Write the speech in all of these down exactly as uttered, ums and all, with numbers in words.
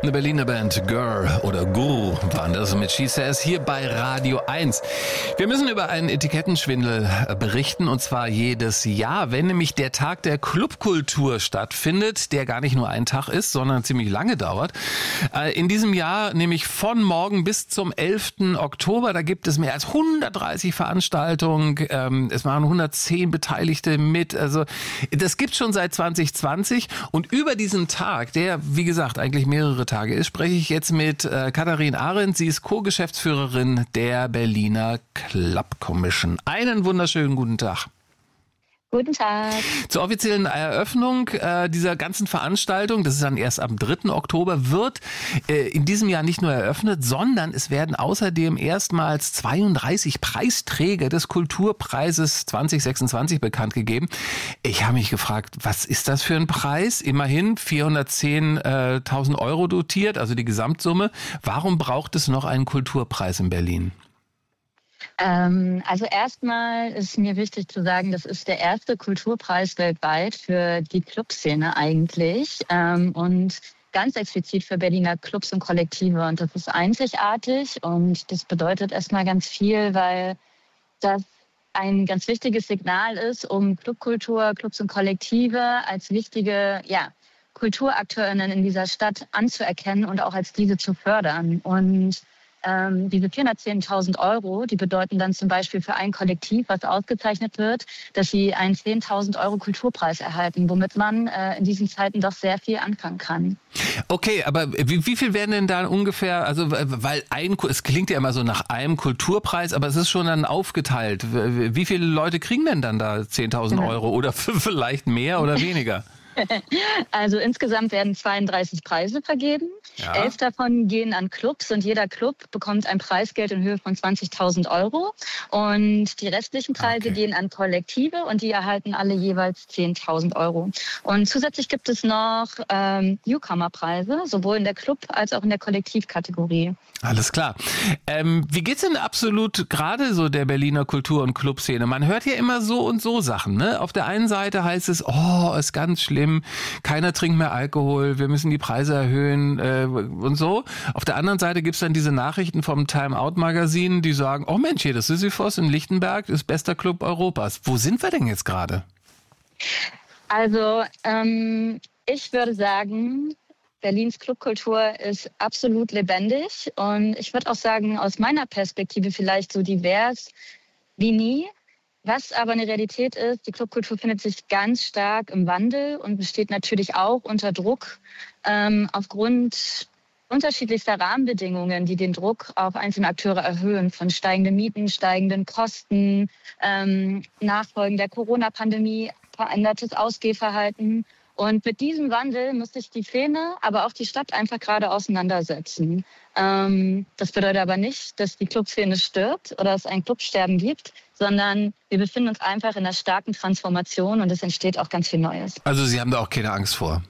Eine Berliner Band, Gurr oder Guru waren das mit She Says hier bei Radio eins. Wir müssen über einen Etikettenschwindel berichten und zwar jedes Jahr, wenn nämlich der Tag der Clubkultur stattfindet, der gar nicht nur ein Tag ist, sondern ziemlich lange dauert. In diesem Jahr nämlich von morgen bis zum elften Oktober, da gibt es mehr als hundertdreißig Veranstaltungen, es machen hundertzehn Beteiligte mit, also das gibt schon seit zwanzig zwanzig und über diesen Tag, der wie gesagt eigentlich mehrere Tage ist, spreche ich jetzt mit äh, Katharin Arendt. Sie ist Co-Geschäftsführerin der Berliner Club Commission. Einen wunderschönen guten Tag. Guten Tag. Zur offiziellen Eröffnung äh, dieser ganzen Veranstaltung, das ist dann erst am dritten Oktober, wird äh, in diesem Jahr nicht nur eröffnet, sondern es werden außerdem erstmals zweiunddreißig Preisträger des Kulturpreises zwanzig sechsundzwanzig bekannt gegeben. Ich habe mich gefragt, was ist das für ein Preis? Immerhin vierhundertzehntausend Euro dotiert, also die Gesamtsumme. Warum braucht es noch einen Kulturpreis in Berlin? Ähm, also erstmal ist mir wichtig zu sagen, das ist der erste Kulturpreis weltweit für die Clubszene eigentlich ähm, und ganz explizit für Berliner Clubs und Kollektive. Und das ist einzigartig und das bedeutet erstmal ganz viel, weil das ein ganz wichtiges Signal ist, um Clubkultur, Clubs und Kollektive als wichtige ja, KulturakteurInnen in dieser Stadt anzuerkennen und auch als diese zu fördern. Und Ähm, diese vierhundertzehntausend Euro, die bedeuten dann zum Beispiel für ein Kollektiv, was ausgezeichnet wird, dass sie einen zehntausend Euro Kulturpreis erhalten, womit man äh, in diesen Zeiten doch sehr viel anfangen kann. Okay, aber wie, wie viel werden denn da ungefähr, also weil ein, es klingt ja immer so nach einem Kulturpreis, aber es ist schon dann aufgeteilt. Wie viele Leute kriegen denn dann da zehntausend Euro oder vielleicht mehr oder weniger? Also insgesamt werden zweiunddreißig Preise vergeben. Ja. Elf davon gehen an Clubs und jeder Club bekommt ein Preisgeld in Höhe von zwanzigtausend Euro. Und die restlichen Preise okay. gehen an Kollektive und die erhalten alle jeweils zehntausend Euro. Und zusätzlich gibt es noch ähm, Newcomer-Preise, sowohl in der Club- als auch in der Kollektivkategorie. Alles klar. Ähm, wie geht's denn absolut gerade so der Berliner Kultur- und Clubszene? Man hört ja immer so und so Sachen, ne? Auf der einen Seite heißt es, oh, ist ganz schlimm, keiner trinkt mehr Alkohol, wir müssen die Preise erhöhen äh, und so. Auf der anderen Seite gibt's dann diese Nachrichten vom Time Out Magazin, die sagen, oh Mensch, hier das Sisyphos in Lichtenberg ist bester Club Europas. Wo sind wir denn jetzt gerade? Also ähm, ich würde sagen, Berlins Clubkultur ist absolut lebendig und ich würde auch sagen, aus meiner Perspektive vielleicht so divers wie nie. Was aber eine Realität ist, die Clubkultur findet sich ganz stark im Wandel und besteht natürlich auch unter Druck ähm, aufgrund unterschiedlichster Rahmenbedingungen, die den Druck auf einzelne Akteure erhöhen, von steigenden Mieten, steigenden Kosten, ähm, Nachfolgen der Corona-Pandemie, verändertes Ausgehverhalten. Und mit diesem Wandel muss sich die Szene, aber auch die Stadt einfach gerade auseinandersetzen. Ähm, das bedeutet aber nicht, dass die Clubszene stirbt oder es ein Clubsterben gibt, sondern wir befinden uns einfach in einer starken Transformation und es entsteht auch ganz viel Neues. Also Sie haben da auch keine Angst vor?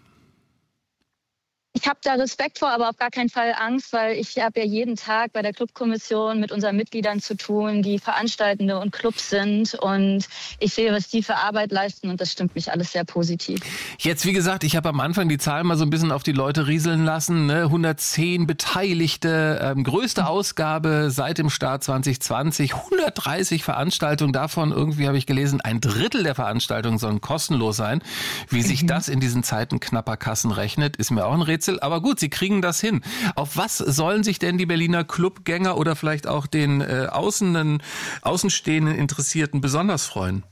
Ich habe da Respekt vor, aber auf gar keinen Fall Angst, weil ich habe ja jeden Tag bei der Clubkommission mit unseren Mitgliedern zu tun, die Veranstaltende und Clubs sind. Und ich sehe, was die für Arbeit leisten und das stimmt mich alles sehr positiv. Jetzt, wie gesagt, ich habe am Anfang die Zahlen mal so ein bisschen auf die Leute rieseln lassen. Ne? hundertzehn Beteiligte, ähm, größte Ausgabe seit dem Start zwanzig zwanzig, hundertdreißig Veranstaltungen. Davon irgendwie habe ich gelesen, ein Drittel der Veranstaltungen sollen kostenlos sein. Wie sich das in diesen Zeiten knapper Kassen rechnet, ist mir auch ein Rätsel. Aber gut, Sie kriegen das hin. Auf was sollen sich denn die Berliner Clubgänger oder vielleicht auch den äh, außenen, außenstehenden Interessierten besonders freuen?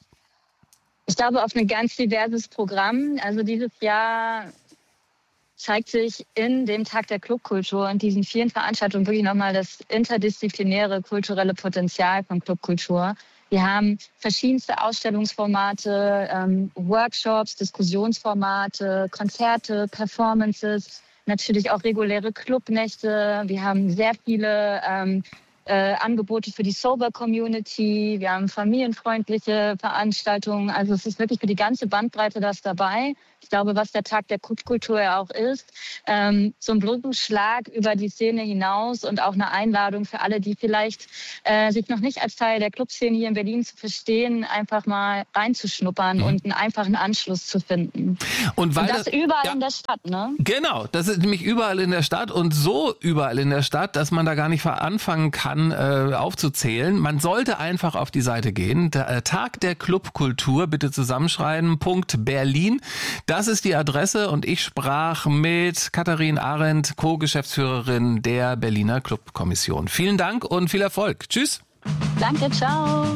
Ich glaube auf ein ganz diverses Programm. Also dieses Jahr zeigt sich in dem Tag der Clubkultur und diesen vielen Veranstaltungen wirklich nochmal das interdisziplinäre kulturelle Potenzial von Clubkultur. Wir haben verschiedenste Ausstellungsformate, ähm, Workshops, Diskussionsformate, Konzerte, Performances, natürlich auch reguläre Clubnächte. Wir haben sehr viele ähm, äh, Angebote für die Sober-Community, wir haben familienfreundliche Veranstaltungen. Also es ist wirklich für die ganze Bandbreite das dabei. Ich glaube, was der Tag der Clubkultur ja auch ist, ähm, so ein Brückenschlag über die Szene hinaus und auch eine Einladung für alle, die vielleicht äh, sich noch nicht als Teil der Clubszene hier in Berlin zu verstehen, einfach mal reinzuschnuppern mhm. und einen einfachen Anschluss zu finden. Und, weil und das, das überall ja, in der Stadt, ne? Genau, das ist nämlich überall in der Stadt und so überall in der Stadt, dass man da gar nicht anfangen kann äh, aufzuzählen. Man sollte einfach auf die Seite gehen. Der, äh, Tag der Clubkultur, bitte zusammenschreiben, Punkt Berlin. Das ist die Adresse und ich sprach mit Katharin Arendt, Co-Geschäftsführerin der Berliner Clubkommission. Vielen Dank und viel Erfolg. Tschüss. Danke, ciao.